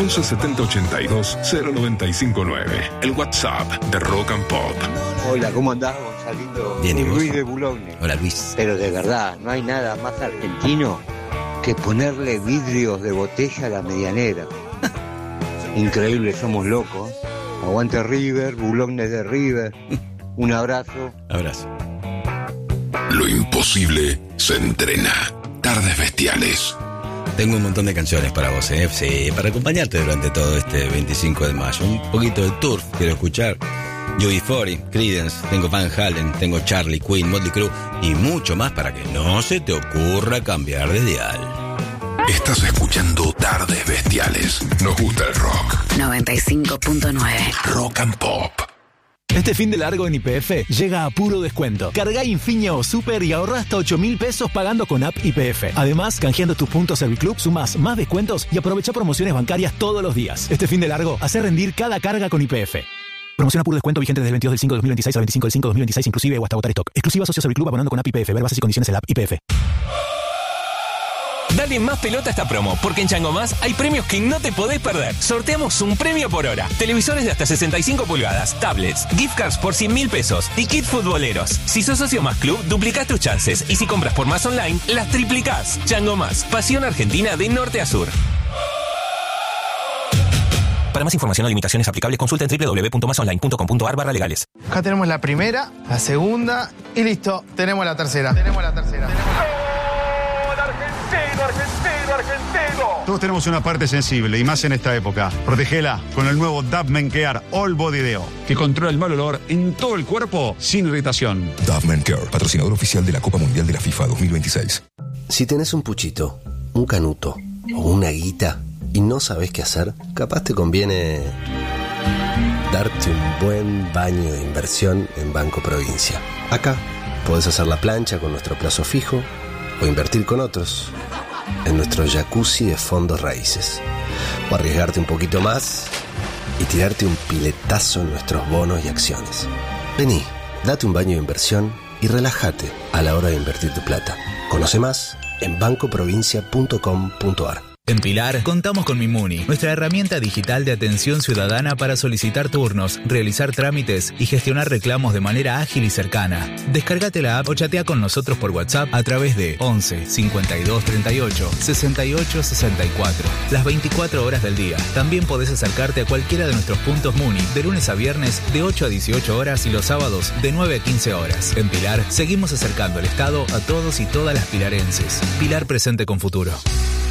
11 70 82 0959. El WhatsApp de Rock and Pop. Hola, ¿cómo andás, Gonzalito? Bien, ¿y vos? Luis de Boulogne. Hola, Luis. Pero de verdad, no hay nada más argentino que ponerle vidrios de botella a la medianera. Increíble, somos locos. Aguante River, Boulogne de River. Un abrazo. Abrazo. Lo imposible se entrena. Tardes Bestiales. Tengo un montón de canciones para vos, sí, para acompañarte durante todo este 25 de mayo. Un poquito de Turf quiero escuchar. UB40, Creedence, tengo Van Halen, tengo Charlie, Queen, Motley Crue y mucho más para que no se te ocurra cambiar de dial. Estás escuchando Tardes Bestiales. Nos gusta el rock. 95.9 Rock and Pop. Este fin de largo en YPF llega a puro descuento. Cargá Infinia o Super y ahorrá hasta 8.000 pesos pagando con app YPF. Además, canjeando tus puntos Serviclub, sumás más descuentos y aprovecha promociones bancarias todos los días. Este fin de largo, hace rendir cada carga con YPF. Promoción a puro descuento vigente desde el 22 del 5 de 2026 al 25 del 5 de 2026 inclusive o hasta agotar stock. Exclusiva socio Serviclub abonando con app YPF. Ver bases y condiciones en la app YPF. Dale más pelota a esta promo, porque en Chango Más hay premios que no te podés perder. Sorteamos un premio por hora. Televisores de hasta 65 pulgadas, tablets, gift cards por 100.000 pesos y kit futboleros. Si sos socio Más Club, duplicás tus chances. Y si compras por Más Online, las triplicás. Chango Más, pasión argentina de norte a sur. Para más información o limitaciones aplicables, consulta en www.masonline.com.ar/legales. Acá tenemos la primera, la segunda y listo, tenemos la tercera. Argentino. Todos tenemos una parte sensible y más en esta época. Protegela con el nuevo Dove Men Care All Body Deo, que controla el mal olor en todo el cuerpo sin irritación. Dove Men Care, patrocinador oficial de la Copa Mundial de la FIFA 2026. Si tenés un puchito, un canuto o una guita y no sabés qué hacer, capaz te conviene darte un buen baño de inversión en Banco Provincia. Acá podés hacer la plancha con nuestro plazo fijo o invertir con otros en nuestro jacuzzi de fondos raíces, o arriesgarte un poquito más y tirarte un piletazo en nuestros bonos y acciones. Vení, date un baño de inversión y relájate a la hora de invertir tu plata. Conoce más en bancoprovincia.com.ar. En Pilar, contamos con Mimuni, nuestra herramienta digital de atención ciudadana para solicitar turnos, realizar trámites y gestionar reclamos de manera ágil y cercana. Descárgate la app o chatea con nosotros por WhatsApp a través de 11 52 38 68 64, las 24 horas del día. También podés acercarte a cualquiera de nuestros puntos Muni de lunes a viernes de 8 a 18 horas y los sábados de 9 a 15 horas. En Pilar, seguimos acercando el Estado a todos y todas las pilarenses. Pilar presente con futuro.